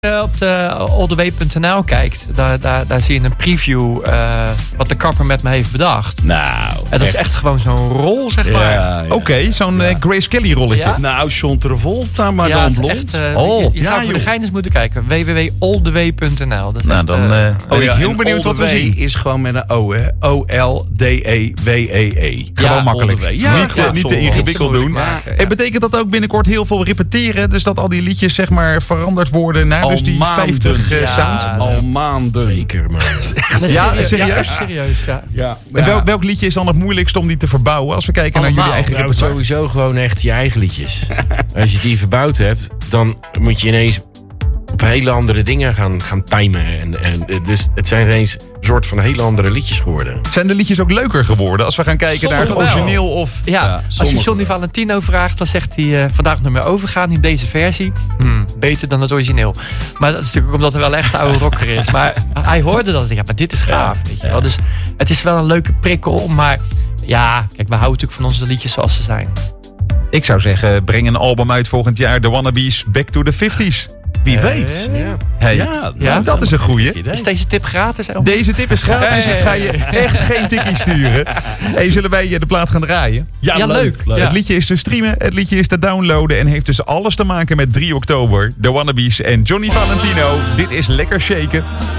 op de alltheway.nl kijkt, daar zie je een preview wat de kapper met me heeft bedacht. Nou, En dat is echt gewoon zo'n rol, zeg maar. Ja. Oké, zo'n Grace Kelly rolletje. Ja. Nou, John Travolta, maar dan het is blond. echt, je zou voor de joh. gein eens moeten kijken. www.alltheway.nl. Dat is Nou, echt, dan ben ik heel en benieuwd wat we All the Way zien. is gewoon met een O, hè? O-L-D-E-W-E-E. Gewoon makkelijk. All the Way. Ja, niet te klopt. ingewikkeld doen. En betekent dat ook binnenkort heel veel repeteren? Dus dat al die liedjes zeg maar veranderd worden naar dus die 50 sound? Al maanden. Zeker, maar... Ja, serieus? Ja, serieus, ja. Ja. En welk liedje is dan het moeilijkste om die te verbouwen? Als we kijken naar jullie Allemaal. eigen Nou, repertoire. sowieso gewoon echt je eigen liedjes. Als je die verbouwd hebt, dan moet je ineens op hele andere dingen gaan timen. Dus het zijn ineens een soort van hele andere liedjes geworden. Zijn de liedjes ook leuker geworden? Als we gaan kijken naar het Sommige wel. origineel of... Ja, als je Johnny Valentino vraagt, dan zegt hij vandaag nog meer overgaan in deze versie. Beter dan het origineel. Maar dat is natuurlijk ook omdat hij wel echt een oude rocker is. Maar hij hoorde dat. Ja, maar dit is gaaf. Weet je wel. Dus het is wel een leuke prikkel. Maar ja, kijk, we houden natuurlijk van onze liedjes zoals ze zijn. Ik zou zeggen, breng een album uit volgend jaar. The Wannabes Back to the 50s. Wie weet. Ja. Hey, Ja, dat is een goeie. Is deze tip gratis? Elmer? Deze tip is gratis. Ik ga je echt geen tikkie sturen. Hey, zullen wij de plaat gaan draaien? Ja, leuk. Ja. Het liedje is te streamen, het liedje is te downloaden... en heeft dus alles te maken met 3 oktober. The Wannabes en Johnny Valentino. Dit is Lekker Shaken.